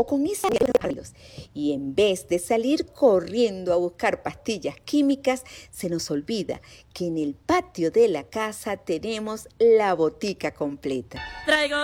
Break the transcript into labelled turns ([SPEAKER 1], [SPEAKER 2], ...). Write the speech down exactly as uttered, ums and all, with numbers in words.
[SPEAKER 1] o con esa y en vez de salir corriendo a buscar pastillas químicas, se nos olvida que en el patio de la casa tenemos la botica completa. Traigo